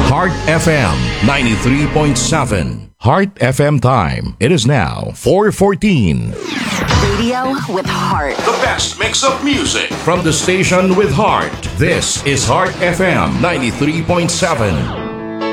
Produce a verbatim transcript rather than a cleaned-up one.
Heart F M ninety-three point seven. Heart F M time. It is now four fourteen. Radio with heart. The best mix of music from the station with heart. This is Heart F M ninety-three point seven.